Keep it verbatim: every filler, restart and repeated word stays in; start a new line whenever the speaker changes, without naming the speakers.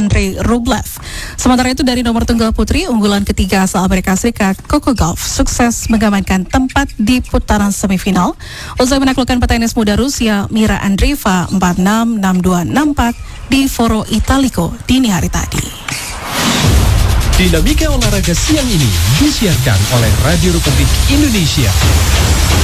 Andre Rublev. Sementara itu dari nomor tunggal putri, unggulan ketiga asal Amerika Serikat, Coco Gauff, sukses mengamankan tempat di putaran semifinal usai menaklukkan petenis muda Rusia Mira Andreeva empat enam, enam dua, enam empat di Foro Italico dini hari tadi.
Dinamika olahraga siang ini disiarkan oleh Radio Republik Indonesia.